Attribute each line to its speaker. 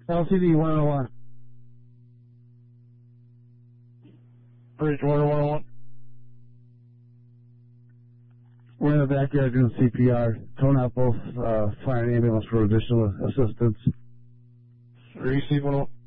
Speaker 1: LCD 101.
Speaker 2: Bridgewater 101.
Speaker 1: We're in the backyard doing CPR. Tone out both fire and ambulance for additional assistance.
Speaker 2: Receive 101.